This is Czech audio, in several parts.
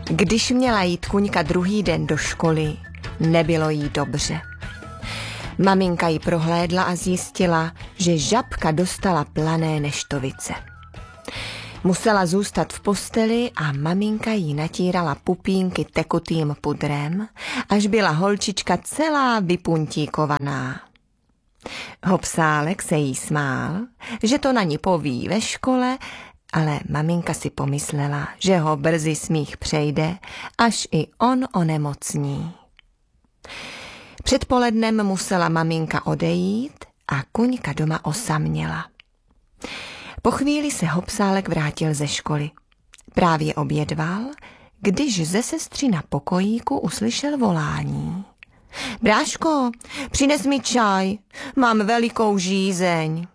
Když měla jít Kuňka druhý den do školy, nebylo jí dobře. Maminka ji prohlédla a zjistila, že žabka dostala plané neštovice. Musela zůstat v posteli a maminka jí natírala pupínky tekutým pudrem, až byla holčička celá vypuntíkovaná. Hopsálek se jí smál, že to na ní poví ve škole, ale maminka si pomyslela, že ho brzy smích přejde, až i on onemocní. Předpolednem musela maminka odejít a Kuňka doma osaměla. Po chvíli se Hopsálek vrátil ze školy. Právě obědval, když ze sestřina pokojíku uslyšel volání. Bráško, přines mi čaj, mám velikou žízeň.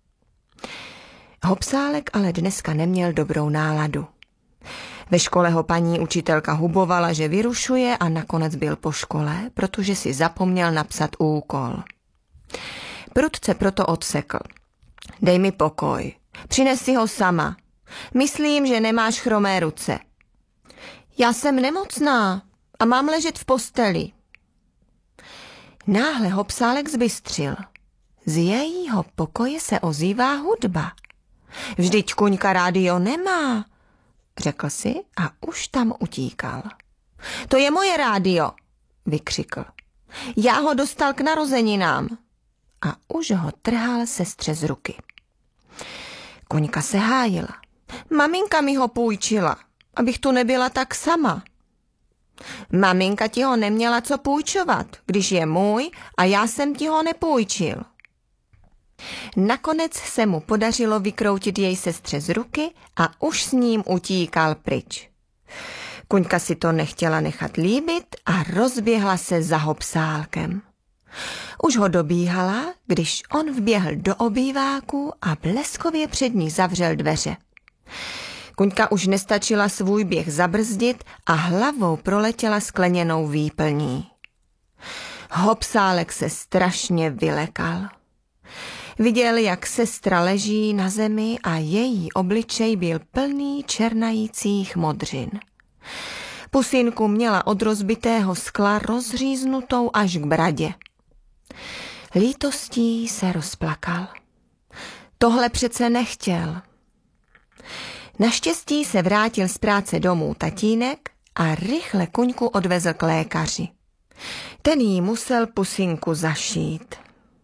Hopsálek ale dneska neměl dobrou náladu. Ve škole ho paní učitelka hubovala, že vyrušuje a nakonec byl po škole, protože si zapomněl napsat úkol. Prudce proto odsekl. Dej mi pokoj, přines si ho sama. Myslím, že nemáš chromé ruce. Já jsem nemocná a mám ležet v posteli. Náhle Hopsálek zbystřil. Z jejího pokoje se ozývá hudba. Vždyť Kuňka rádio nemá, řekl si a už tam utíkal. To je moje rádio, vykřikl. Já ho dostal k narozeninám. A už ho trhal sestře z ruky. Kuňka se hájila. Maminka mi ho půjčila, abych tu nebyla tak sama. Maminka ti ho neměla co půjčovat, když je můj a já jsem ti ho nepůjčil. Nakonec se mu podařilo vykroutit jej sestře z ruky a už s ním utíkal pryč. Kuňka si to nechtěla nechat líbit a rozběhla se za Hopsálkem. Už ho dobíhala, když on vběhl do obýváku a bleskově před ní zavřel dveře. Kuňka už nestačila svůj běh zabrzdit a hlavou proletěla skleněnou výplní. Hopsálek se strašně vylekal. Viděl, jak sestra leží na zemi a její obličej byl plný černajících modřin. Pusinku měla od rozbitého skla rozříznutou až k bradě. Lítostí se rozplakal. Tohle přece nechtěl. Naštěstí se vrátil z práce domů tatínek a rychle Kuňku odvezl k lékaři. Ten jí musel pusinku zašít.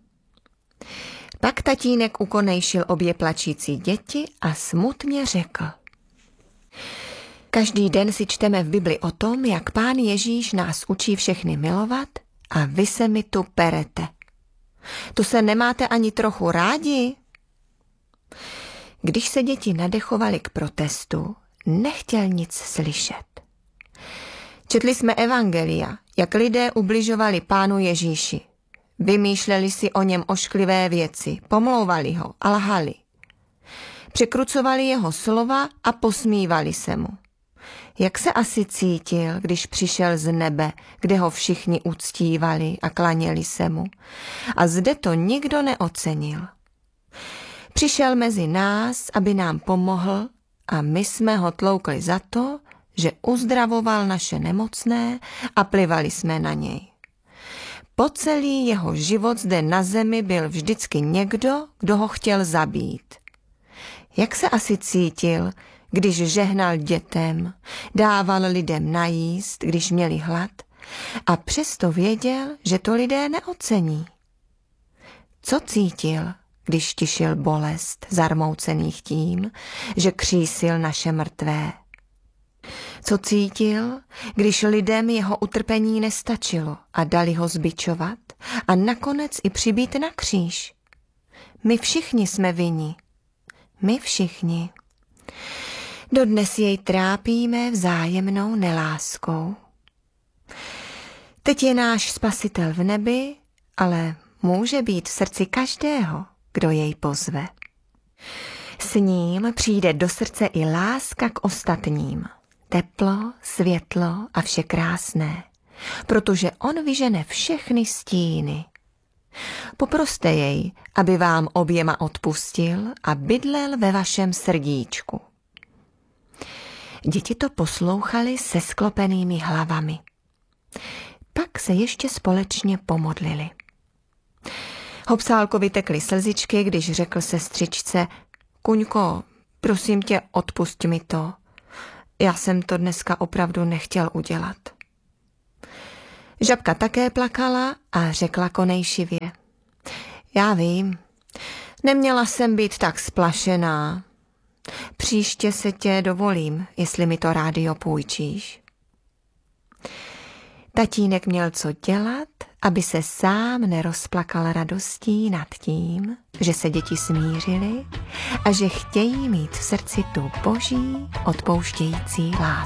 Pak tatínek ukonejšil obě plačící děti a smutně řekl. Každý den si čteme v Bibli o tom, jak Pán Ježíš nás učí všechny milovat a vy se mi tu perete. To se nemáte ani trochu rádi? Když se děti nadechovali k protestu, nechtěl nic slyšet. Četli jsme evangelia, jak lidé ubližovali Pánu Ježíši. Vymýšleli si o něm ošklivé věci, pomlouvali ho a lhali. Překrucovali jeho slova a posmívali se mu. Jak se asi cítil, když přišel z nebe, kde ho všichni uctívali a klaněli se mu? A zde to nikdo neocenil. Přišel mezi nás, aby nám pomohl a my jsme ho tloukli za to, že uzdravoval naše nemocné a plivali jsme na něj. Po celý jeho život zde na zemi byl vždycky někdo, kdo ho chtěl zabít. Jak se asi cítil, když žehnal dětem, dával lidem najíst, když měli hlad, a přesto věděl, že to lidé neocení? Co cítil, když tišil bolest zarmoucených tím, že křísil naše mrtvé? Co cítil, když lidem jeho utrpení nestačilo a dali ho zbičovat a nakonec i přibít na kříž? My všichni jsme vinni. My všichni. Dodnes jej trápíme vzájemnou neláskou. Teď je náš Spasitel v nebi, ale může být v srdci každého, kdo jej pozve. S ním přijde do srdce i láska k ostatním. Teplo, světlo a vše krásné, protože on vyžene všechny stíny. Poproste jej, aby vám oběma odpustil a bydlel ve vašem srdíčku. Děti to poslouchali se sklopenými hlavami. Pak se ještě společně pomodlili. Hopsálkovi tekly slzičky, když řekl sestřičce: Kuňko, prosím tě, odpusť mi to. Já jsem to dneska opravdu nechtěl udělat. Žabka také plakala a řekla konejšivě: Já vím, neměla jsem být tak splašená. Příště se tě dovolím, jestli mi to rádio půjčíš. Tatínek měl co dělat, aby se sám nerozplakal radostí nad tím, že se děti smířily a že chtějí mít v srdci tu boží odpouštějící lásku.